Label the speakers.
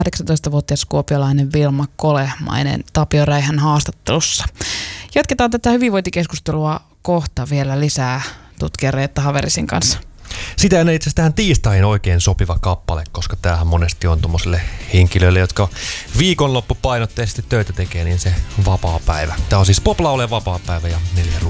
Speaker 1: 18-vuotias kuopiolainen Vilma Kolehmainen Tapio Räihän haastattelussa. Jatketaan tätä hyvinvointikeskustelua kohta vielä lisää tutkija Reetta Haverisin kanssa.
Speaker 2: Sitä ennen itse asiassa tähän tiistaihin oikein sopiva kappale, koska tämähän monesti on tuommoisille henkilöille, jotka viikonloppupainotteisesti töitä tekee, niin se vapaa päivä. Tämä on siis Poplauleen vapaa päivä ja 4